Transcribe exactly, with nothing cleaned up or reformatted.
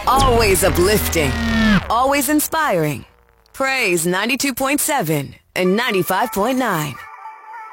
Always uplifting. Always inspiring. Praise ninety-two point seven and ninety-five point nine.